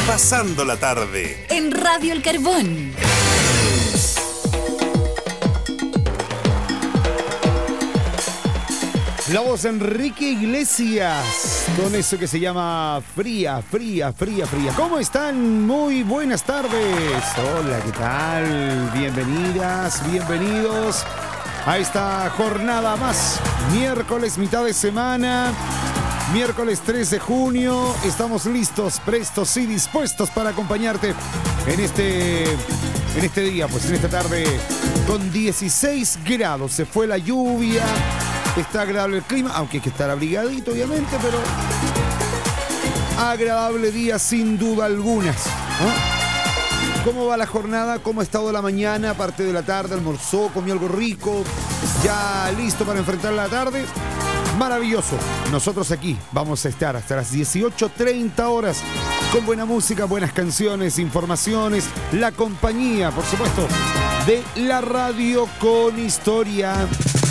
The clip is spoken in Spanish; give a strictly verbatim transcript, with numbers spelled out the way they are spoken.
Pasando la tarde en Radio El Carbón. La voz de Enrique Iglesias, con eso que se llama Fría, Fría, Fría, Fría. ¿Cómo están? Muy buenas tardes. Hola, ¿qué tal? Bienvenidas, bienvenidos a esta jornada más. Miércoles, mitad de semana. Miércoles tres de junio. Estamos listos, prestos y dispuestos para acompañarte en este, en este día, pues en esta tarde con dieciséis grados. Se fue la lluvia. Está agradable el clima, aunque hay que estar abrigadito, obviamente, pero agradable día sin duda alguna, ¿no? ¿Cómo va la jornada? ¿Cómo ha estado la mañana? Parte de la tarde, almorzó, comió algo rico, ya listo para enfrentar la tarde. Maravilloso. Nosotros aquí vamos a estar hasta las dieciocho treinta horas con buena música, buenas canciones, informaciones, la compañía, por supuesto, de la radio con historia.